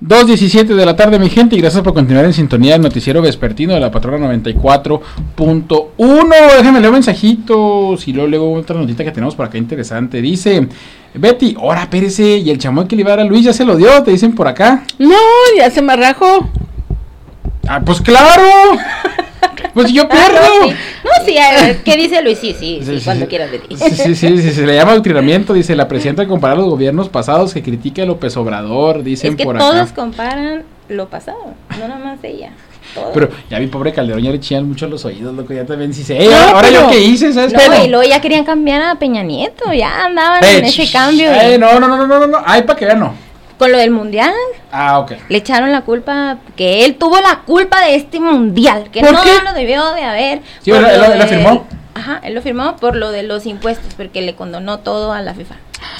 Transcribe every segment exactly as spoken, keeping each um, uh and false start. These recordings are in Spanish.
dos diecisiete de la tarde, mi gente, y gracias por continuar en sintonía del noticiero vespertino de la Patrona noventa y cuatro punto uno. Déjenme leer mensajitos y luego, luego otra notita que tenemos por acá interesante. Dice Betty, ahora espérese, y el chamoy que le iba a dar a Luis ya se lo dio, te dicen por acá. No, ya se me rajó. Ah, pues claro. Pues yo pierdo. Ah, no, sí. No, sí, a ver, ¿qué dice Luis? Sí, sí, sí, sí cuando sí. quieras, Betty. Sí, sí, sí, sí, se le llama adoctrinamiento, dice la presidenta, al comparar los gobiernos pasados que critica a López Obrador, dicen es que por todos acá. comparan lo pasado, no nada más ella. Todos. Pero ya mi pobre Calderón ya le chillan mucho los oídos, loco, ya también dice, ey, No, ahora pero- yo qué hice, ¿sabes? No, Pero- y luego ya querían cambiar a Peña Nieto, ya andaban Ey, en ese shh, cambio. ey, y- no, no, no, no, no, no, ay, para que vean, no. Con lo del mundial, Ah, ok. le echaron la culpa, que él tuvo la culpa de este mundial, que ¿Por no qué? lo debió de haber. Sí, por él- lo él- él lo del- firmó. Ajá, él lo firmó por lo de los impuestos, porque le condonó todo a la FIFA.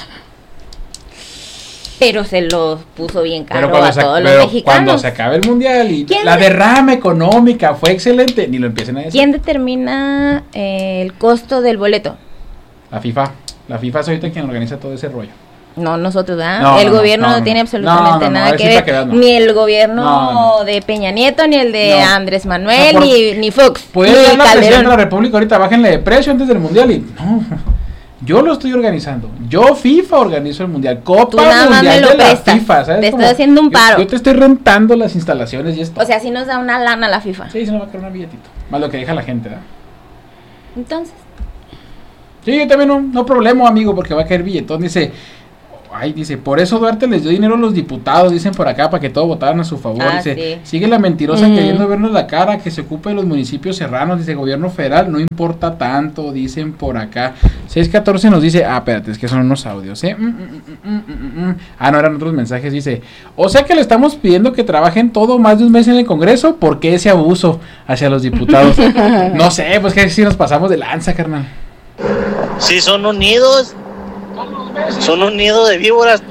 Pero se los puso bien Pero, caro cuando a se, todos los pero mexicanos. cuando se acabe el mundial y ¿Quién la de- derrama económica fue excelente, ni lo empiecen a decir. ¿Quién determina eh, el costo del boleto? La FIFA. La FIFA es ahorita quien organiza todo ese rollo. No, nosotros, ¿verdad? No, el no, gobierno no, no, no. tiene No, absolutamente no, no, nada ahora que sí ver. para que veas, no. Ni el gobierno No, no. de Peña Nieto, ni el de No. Andrés Manuel, O sea, por- ni, ni Fox, Puede ni ser la presidenta Calderón. de la República ahorita, bájenle de precio antes del mundial y no. Yo lo estoy organizando. Yo FIFA organizo el mundial. Copa Tú nada más Mundial me lo de la prestas. FIFA, ¿sabes? Te Como, estoy haciendo un yo- paro. Yo, te estoy rentando las instalaciones y esto. O sea, si nos da una lana la FIFA. Sí, se nos va a caer un billetito. Más lo que deja la gente, ¿verdad? Entonces, Sí, yo también no, no problema, amigo, porque va a caer billetón. Dice, ay, dice, por eso Duarte les dio dinero a los diputados, dicen por acá, para que todos votaran a su favor. Ah, Dice, sí. sigue la mentirosa Ujú. queriendo vernos la cara, que se ocupe de los municipios serranos. Dice, gobierno federal, no importa tanto, dicen por acá. seis catorce nos dice, ah, espérate, es que son unos audios, ¿eh? Mm, mm, mm, mm, mm, mm. Ah, no, eran otros mensajes. Dice, o sea que le estamos pidiendo que trabajen todo más de un mes en el Congreso, ¿por qué ese abuso hacia los diputados? No sé, pues que si nos pasamos de lanza, carnal. Sí, son unidos. Son un nido de víboras.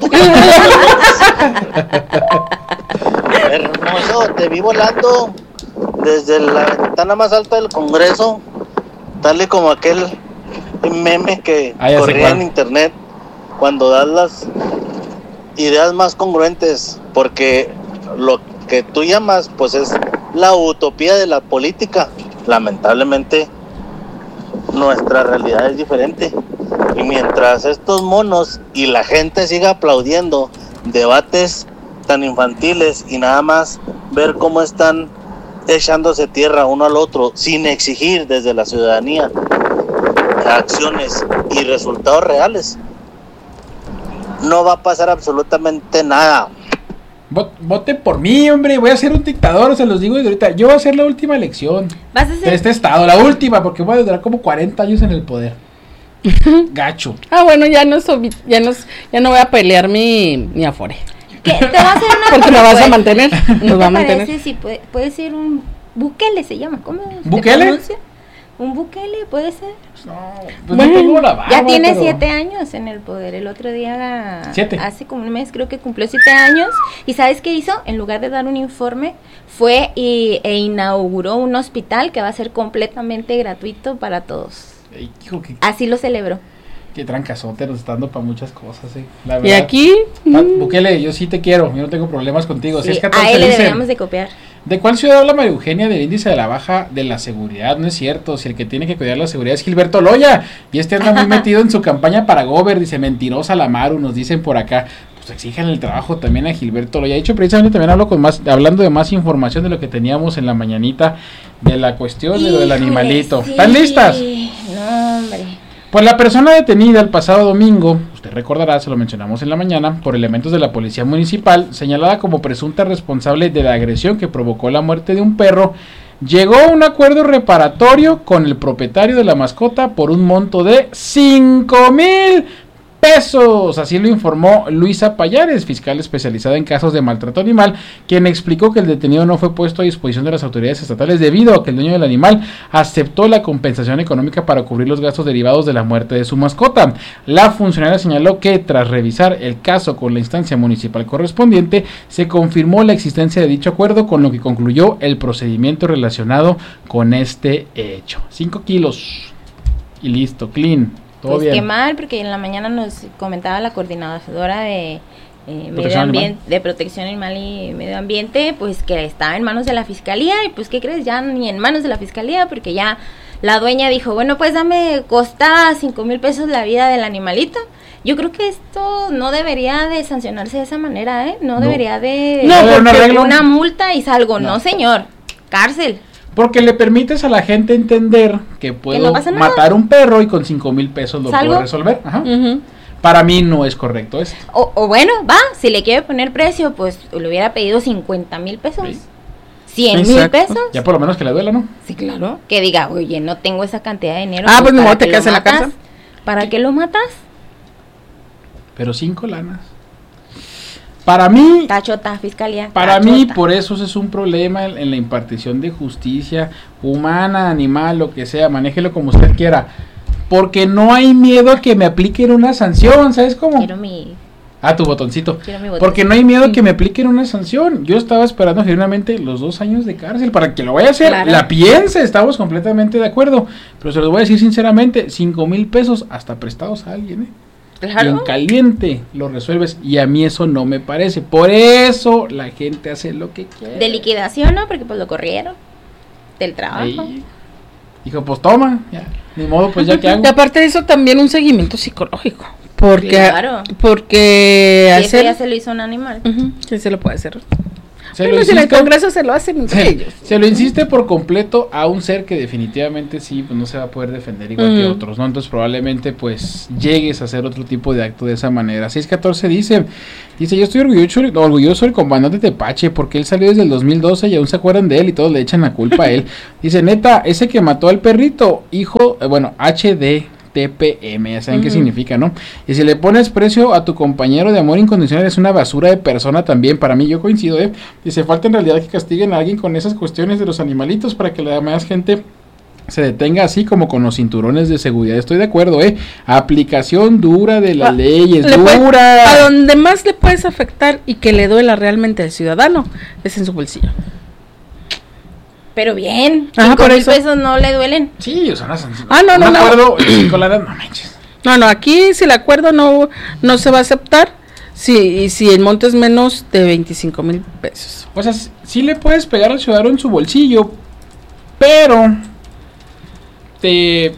Hermoso, te vi volando desde la ventana más alta del Congreso, tal y como aquel meme que Ah, ya sé corría cuál. en internet cuando das las ideas más congruentes, porque lo que tú llamas pues es la utopía de la política. Lamentablemente nuestra realidad es diferente, y mientras estos monos y la gente siga aplaudiendo debates tan infantiles y nada más ver cómo están echándose tierra uno al otro sin exigir desde la ciudadanía acciones y resultados reales, no va a pasar absolutamente nada. Vot- Vote por mí, hombre, voy a ser un dictador, se los digo desde ahorita. Yo voy a ser la última elección vas a de ser... este estado, la última, porque voy a durar como cuarenta años en el poder. Gacho. Ah, bueno, ya no, soy- ya no, ya no voy a pelear mi, mi afore. ¿Qué? Te va a hacer una Porque me vas a propuesta. mantener. ¿Qué Nos va a te mantener. parece si puede, puede ser un Bukele se llama? ¿Cómo se ¿Bukele? pronuncia? Un Bukele puede ser. No, pues Bueno, no tengo la barba, Ya tiene pero- siete años en el poder. El otro día, ¿Siete? hace como un mes, creo que cumplió siete años. ¿Y sabes qué hizo? En lugar de dar un informe, fue y, e inauguró un hospital que va a ser completamente gratuito para todos. Ey, hijo, qué, Así lo celebró. qué trancazote nos está dando para muchas cosas, eh. La Y verdad. aquí, Ah, mm, Bukele, yo sí te quiero, yo no tengo problemas contigo. Sí, Si es a catorce él le dice, deberíamos de copiar. ¿de cuál ciudad habla María Eugenia del índice de la baja de la seguridad? No es cierto, si el que tiene que cuidar la seguridad es Gilberto Loya, y este anda muy metido en su campaña para Gober, dice, mentirosa la Maru, nos dicen por acá. Pues exijan el trabajo también a Gilberto Loya. De hecho, precisamente también hablo con más, hablando de más información de lo que teníamos en la mañanita, de la cuestión de lo del Híjole, animalito. sí. ¿Están listas? No, hombre. Pues la persona detenida el pasado domingo, usted recordará, se lo mencionamos en la mañana, por elementos de la policía municipal, señalada como presunta responsable de la agresión que provocó la muerte de un perro, llegó a un acuerdo reparatorio con el propietario de la mascota por un monto de cinco mil pesos. Así lo informó Luisa Payares, fiscal especializada en casos de maltrato animal, quien explicó que el detenido no fue puesto a disposición de las autoridades estatales debido a que el dueño del animal aceptó la compensación económica para cubrir los gastos derivados de la muerte de su mascota. La funcionaria señaló que tras revisar el caso con la instancia municipal correspondiente, se confirmó la existencia de dicho acuerdo, con lo que concluyó el procedimiento relacionado con este hecho. cinco kilos y listo, clean. Todo Pues bien. qué mal, porque en la mañana nos comentaba la coordinadora de eh, medio Protección ambiente, animal. de protección animal y medio ambiente, pues que estaba en manos de la fiscalía y pues ¿qué crees? Ya ni en manos de la fiscalía porque ya la dueña dijo, bueno pues dame, costa cinco mil pesos la vida del animalito. Yo creo que esto no debería de sancionarse de esa manera, ¿eh? No, No. debería de... No, porque un arreglo. una multa y salgo, no, No. señor, cárcel. Porque le permites a la gente entender que puedo no pasa nada. matar un perro y con cinco mil pesos lo ¿Salgo? puedo resolver. Ajá. Ujú. Para mí no es correcto esto. O, o bueno, va, si le quiere poner precio, pues le hubiera pedido cincuenta mil pesos. Sí. cien mil Exacto. pesos. Ya por lo menos que le duela, ¿no? Sí, claro. Que diga, oye, no tengo esa cantidad de dinero. Ah, pues ni ¿para modo, te qué quedas lo en la matas? cárcel. ¿Para qué lo matas? Pero cinco lanas. Para mí, Tachota, fiscalía. para tachota. mí, por eso es un problema en, en la impartición de justicia humana, animal, lo que sea, manéjelo como usted quiera. Porque no hay miedo a que me apliquen una sanción, ¿sabes cómo? Quiero mi, Ah, tu botoncito. quiero mi botón. Porque no hay miedo a que me apliquen una sanción. Yo estaba esperando genuinamente los dos años de cárcel para que lo vaya a hacer. Claro. La piense, estamos completamente de acuerdo. Pero se los voy a decir sinceramente, cinco mil pesos hasta prestados a alguien, ¿eh? Y en Claro. caliente lo resuelves. Y a mí eso no me parece. Por eso la gente hace lo que quiere. De liquidación, ¿no? Porque pues lo corrieron del trabajo. Ahí. Dijo, pues toma, ya. Ni modo, pues ya que hago. Y aparte de eso también un seguimiento psicológico. Porque, Claro. porque Y eso hacer... ya se lo hizo un animal. Ujú, que se lo puede hacer. Se Bueno, lo si en el insiste- Congreso se lo hacen entre Se, ellos. se lo insiste por completo a un ser que definitivamente sí, pues no se va a poder defender igual que Ujú. otros, ¿no? Entonces probablemente pues llegues a hacer otro tipo de acto de esa manera. seis catorce dice, dice, yo estoy orgulloso, orgulloso del comandante Tepache porque él salió desde el dos mil doce y aún se acuerdan de él y todos le echan la culpa a él. Dice, neta, ese que mató al perrito, hijo, eh, bueno, H D T P M, ya saben qué Ujú. significa, ¿no? Y si le pones precio a tu compañero de amor incondicional, es una basura de persona también. Para mí, yo coincido, ¿eh? Dice, falta en realidad que castiguen a alguien con esas cuestiones de los animalitos para que la demás gente se detenga así como con los cinturones de seguridad. Estoy de acuerdo, ¿eh? Aplicación dura de las Ah, leyes, Le puede- dura. a donde más le puedes afectar y que le duela realmente al ciudadano es en su bolsillo. Pero bien, Ajá, cinco por mil eso. pesos no le duelen. Sí, o sea, una sanción. Ah, no, no, Un no. acuerdo, cinco lanas, no manches. No, no, aquí si el acuerdo no, no se va a aceptar, si, y si el monto es menos de veinticinco mil pesos. O sea, sí le puedes pegar al ciudadano en su bolsillo, pero te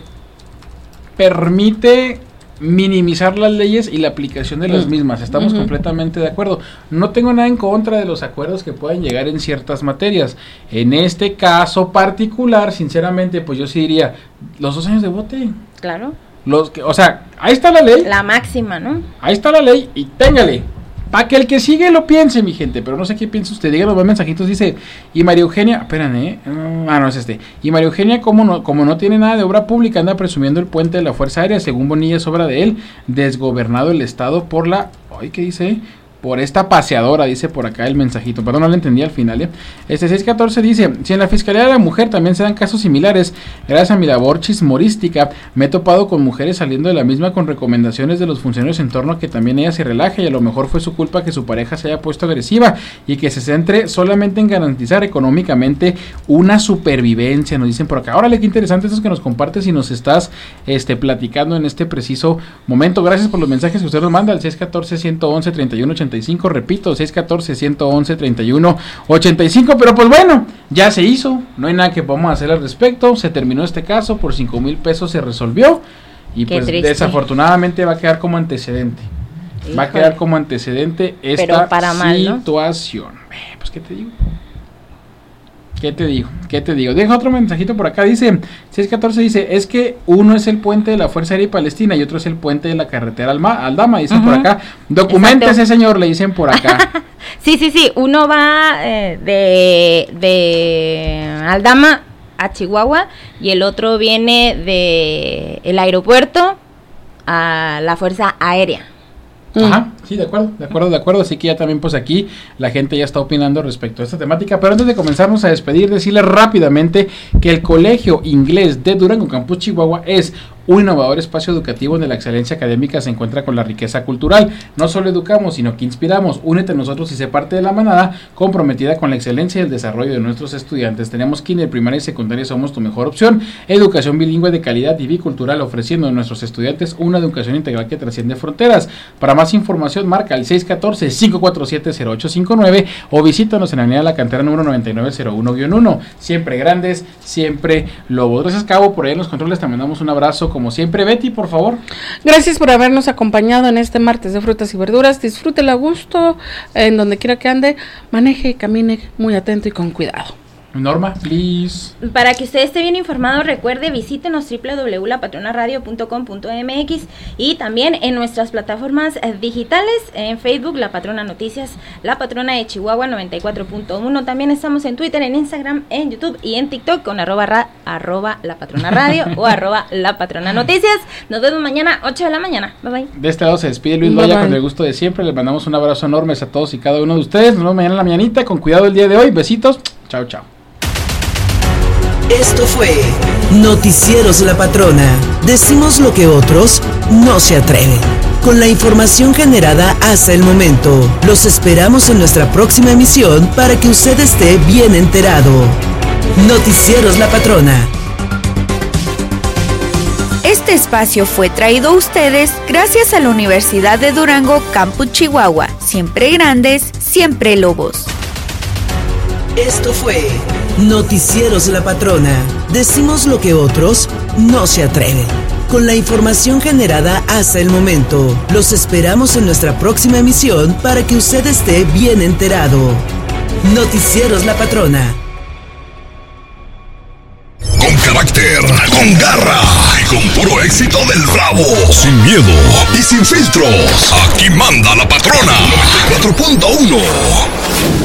permite minimizar las leyes y la aplicación de las Mm. mismas. Estamos Ujú. completamente de acuerdo. No tengo nada en contra de los acuerdos que puedan llegar en ciertas materias. En este caso particular, sinceramente, pues yo sí diría, los dos años de bote. Claro. Los que, o sea, ahí está la ley. La máxima, ¿no? Ahí está la ley y téngale. Para que el que sigue lo piense, mi gente. Pero no sé qué piensa usted. Díganos más mensajitos. Dice, y María Eugenia, espérame, ¿eh? Ah, no es este. Y María Eugenia, como no, como no tiene nada de obra pública, anda presumiendo el puente de la Fuerza Aérea. Según Bonilla, es obra de él. Desgobernado el Estado por la... Ay, ¿qué dice? Por esta paseadora, dice por acá el mensajito. Perdón, no lo entendí al final, ¿eh? Este seis catorce dice, si en la Fiscalía de la Mujer también se dan casos similares, gracias a mi labor chismorística, me he topado con mujeres saliendo de la misma con recomendaciones de los funcionarios en torno a que también ella se relaje y a lo mejor fue su culpa que su pareja se haya puesto agresiva y que se centre solamente en garantizar económicamente una supervivencia, nos dicen por acá. Órale, qué interesante eso que nos compartes y nos estás este, platicando en este preciso momento. Gracias por los mensajes que usted nos manda al seis catorce, ciento once, treinta y uno ochenta y cinco, repito, seis catorce, ciento once, treinta y uno ochenta y cinco, pero pues bueno, ya se hizo, no hay nada que podamos hacer al respecto, se terminó este caso, por cinco mil pesos se resolvió y Qué pues triste. desafortunadamente va a quedar como antecedente, va a Híjole. quedar como antecedente esta Pero para mal, ¿no? situación. Eh, pues qué te digo. ¿Qué te digo? ¿Qué te digo? Deja otro mensajito por acá. Dice, seis catorce dice, es que uno es el puente de la Fuerza Aérea Palestina y otro es el puente de la carretera Alma, Aldama, dicen Ujú. por acá. Documentese, Exacto. señor, le dicen por acá. Sí, sí, sí. Uno va eh, de, de Aldama a Chihuahua y el otro viene de el aeropuerto a la Fuerza Aérea. Ajá, sí, de acuerdo, de acuerdo, de acuerdo. Así que ya también, pues aquí la gente ya está opinando respecto a esta temática. Pero antes de comenzarnos a despedir, decirles rápidamente que el Colegio Inglés de Durango, Campus Chihuahua, es un innovador espacio educativo donde la excelencia académica se encuentra con la riqueza cultural. No solo educamos, sino que inspiramos. Únete a nosotros y sé parte de la manada comprometida con la excelencia y el desarrollo de nuestros estudiantes. Tenemos kinder, primaria y secundaria, somos tu mejor opción. Educación bilingüe de calidad y bicultural, ofreciendo a nuestros estudiantes una educación integral que trasciende fronteras. Para más información información, marca el seis uno cuatro, cinco cuatro siete, cero ocho cinco nueve o visítanos en la avenida La Cantera número noventa y nueve cero uno guión uno. Siempre grandes, siempre lobos. Gracias, Cabo, por ahí en los controles. Te mandamos un abrazo como siempre. Betty, por favor. Gracias por habernos acompañado en este martes de frutas y verduras. Disfrútela a gusto, en donde quiera que ande. Maneje y camine muy atento y con cuidado. Norma, please. Para que usted esté bien informado, recuerde, visítenos doble u doble u doble u punto la patrona radio punto com punto m x y también en nuestras plataformas eh, digitales, en Facebook, La Patrona Noticias, La Patrona de Chihuahua noventa y cuatro punto uno. También estamos en Twitter, en Instagram, en YouTube y en TikTok con arroba, ra, arroba La Patrona Radio o arroba La Patrona Noticias. Nos vemos mañana, ocho de la mañana. Bye bye. De este lado se despide Luis Bye, Loya bye. con el gusto de siempre. Les mandamos un abrazo enorme a todos y cada uno de ustedes. Nos vemos mañana en la mañanita. Con cuidado el día de hoy. Besitos. Chao, chao. Esto fue Noticieros La Patrona. Decimos lo que otros no se atreven. Con la información generada hasta el momento. Los esperamos en nuestra próxima emisión para que usted esté bien enterado. Noticieros La Patrona. Este espacio fue traído a ustedes gracias a la Universidad de Durango, Campus Chihuahua. Siempre grandes, siempre lobos. Esto fue Noticieros La Patrona. Decimos lo que otros no se atreven. Con la información generada hasta el momento. Los esperamos en nuestra próxima emisión para que usted esté bien enterado. Noticieros La Patrona. Con carácter, con garra y con puro éxito del Bravo. Sin miedo y sin filtros. Aquí manda la patrona. noventa y cuatro punto uno.